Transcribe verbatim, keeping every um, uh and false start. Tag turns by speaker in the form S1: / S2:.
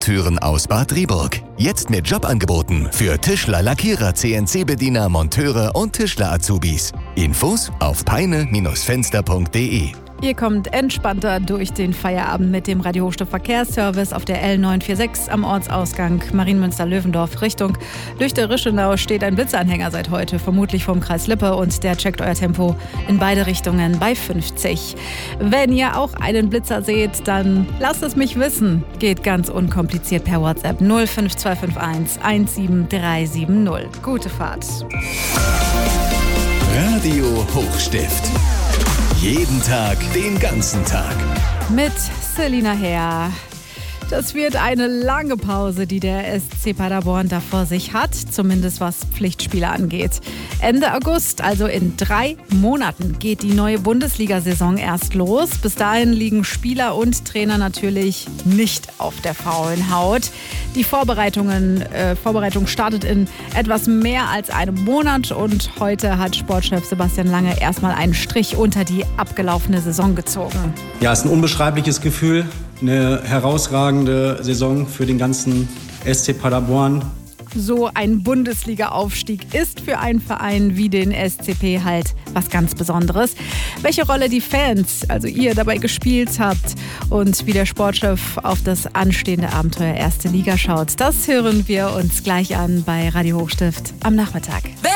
S1: Haustüren aus Bad Driburg. Jetzt mit Jobangeboten für Tischler, Lackierer, C N C-Bediener, Monteure und Tischler-Azubis. Infos auf peine Fenster punkt de.
S2: Ihr kommt entspannter durch den Feierabend mit dem Radio Hochstift Verkehrsservice auf der L neun vier sechs am Ortsausgang Marienmünster-Löwendorf Richtung Lüchte-Rischenau steht ein Blitzanhänger seit heute, vermutlich vom Kreis Lippe, und der checkt euer Tempo in beide Richtungen bei fünfzig. Wenn ihr auch einen Blitzer seht, dann lasst es mich wissen. Geht ganz unkompliziert per WhatsApp null fünf zwei fünf eins eins sieben drei sieben null. Gute Fahrt.
S1: Radio Hochstift. Jeden Tag, den ganzen Tag.
S2: Mit Selina Herr. Das wird eine lange Pause, die der S C Paderborn da vor sich hat, zumindest was Pflichtspiele angeht. Ende August, also in drei Monaten, geht die neue Bundesliga-Saison erst los. Bis dahin liegen Spieler und Trainer natürlich nicht auf der faulen Haut. Die Vorbereitungen, äh, Vorbereitung startet in etwas mehr als einem Monat und heute hat Sportchef Sebastian Lange erstmal einen Strich unter die abgelaufene Saison gezogen.
S3: Ja, es ist ein unbeschreibliches Gefühl. Eine herausragende Saison für den ganzen S C Paderborn.
S2: So ein Bundesliga-Aufstieg ist für einen Verein wie den S C P halt was ganz Besonderes. Welche Rolle die Fans, also ihr, dabei gespielt habt und wie der Sportchef auf das anstehende Abenteuer Erste Liga schaut, das hören wir uns gleich an bei Radio Hochstift am Nachmittag.